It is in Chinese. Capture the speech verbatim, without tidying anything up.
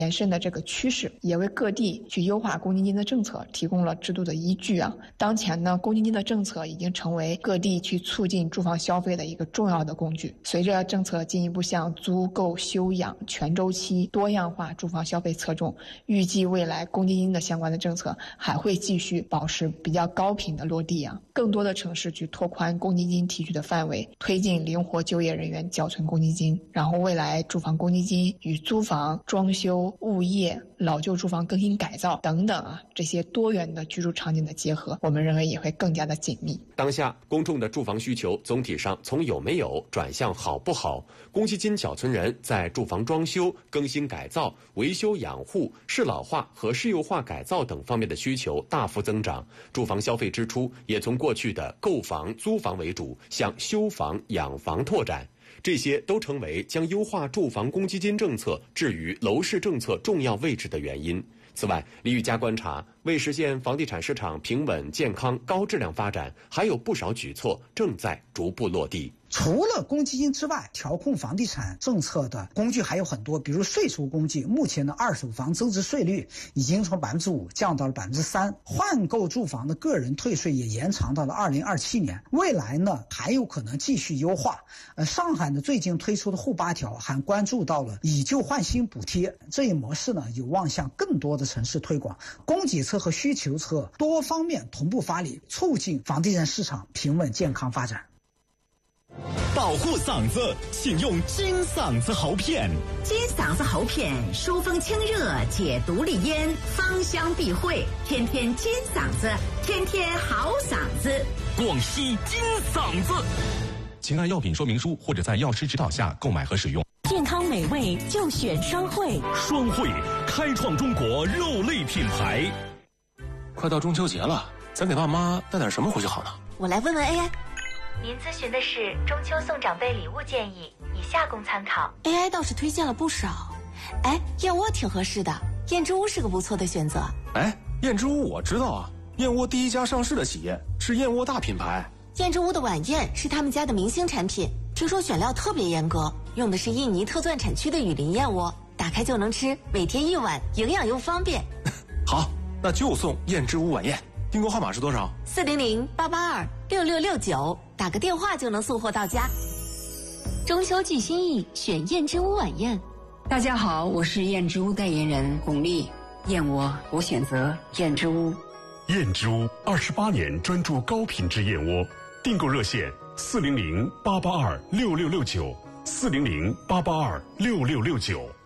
延伸的这个趋势，也为各地去优化公积金的政策提供了制度的依据啊。当前呢，公积金的政策已经成为各地去促进住房消费的一个重要的工具。随着政策进一步向租购休养全周期多样化住房消费侧重，预计未来公积金的相关的政策还会继续保持比较高频的落地啊。更多的城市去拓宽公积金提取的范围，推进灵活就业人员缴存公积金，然后未来住房公积金与租房、装修、物业、老旧住房更新改造等等啊，这些多元的居住场景的结合，我们认为也会更加的紧密。 当下公众的住房需求总体上从有没有转向好不好，公积金缴存人在住房装修、更新改造、维修养护、适老化和适幼化改造等方面的需求大幅增长，住房消费支出也从过去的购房、租房为主，向修房、养房拓展。这些都成为将优化住房公积金政策置于楼市政策重要位置的原因。此外，李玉佳观察，为实现房地产市场平稳、健康、高质量发展，还有不少举措正在逐步落地。 除了公积金之外，调控房地产政策的工具还有很多，比如税收工具。目前的二手房增值税率已经从百分之五降到了百分之三，换购住房的个人退税也延长到了二零二七年。未来呢，还有可能继续优化。呃，上海呢最近推出的沪八条还关注到了以旧换新补贴这一模式呢，有望向更多的城市推广。供给侧和需求侧多方面同步发力，促进房地产市场平稳健康发展。 保护嗓子，请用金嗓子喉片。 金嗓子喉片，疏风清热，解毒利咽，芳香避秽，天天金嗓子，天天好嗓子。 广西金嗓子。请按药品说明书或者在药师指导下购买和使用。 健康美味就选双汇。 双汇开创中国肉类品牌。 快到中秋节了，咱给爸妈带点什么回去好呢？ 我来问问 A I。 您咨询的是中秋送长辈礼物建议，以下供参考。 A I 倒是推荐了不少，哎，燕窝挺合适的，燕之屋是个不错的选择。 哎，燕之屋我知道啊，燕窝第一家上市的企业是燕窝大品牌。 燕之屋的晚宴是他们家的明星产品，听说选料特别严格，用的是印尼特钻产区的雨林燕窝，打开就能吃，每天一碗，营养又方便。 好，那就送燕之屋晚宴。订购号码是多少？ 四零零八八二六六六九，打个电话就能送货到家。中秋聚心意，选燕之屋晚宴。 大家好，我是燕之屋代言人巩俐。燕窝，我选择燕之屋。 燕之屋二十八年专注高品质燕窝，订购热线四零零八八二六六六九，四零零八八二六六六九。